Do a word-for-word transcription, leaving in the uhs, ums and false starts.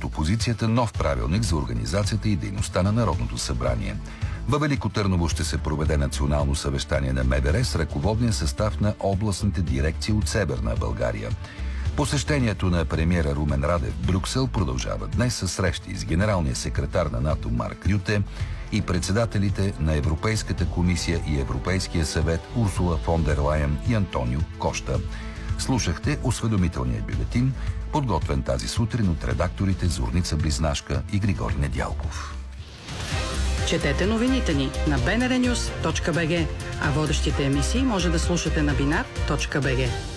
опозицията нов правилник за организацията и дейността на Народното събрание. Във Велико Търново ще се проведе национално съвещание на МВР с ръководния състав на областните дирекции от Северна България. Посещението на премиера Румен Радев в Брюксел продължава днес със срещи с генералния секретар на НАТО Марк Рюте и председателите на Европейската комисия и Европейския съвет Урсула фон дер Лайен и Антонио Кошта. Слушахте осведомителния бюлетин, подготвен тази сутрин от редакторите Зорница Близнашка и Григорий Недялков. Четете новините ни на би ен ар нюс точка би джи, а водещите емисии може да слушате на бинар точка би джи.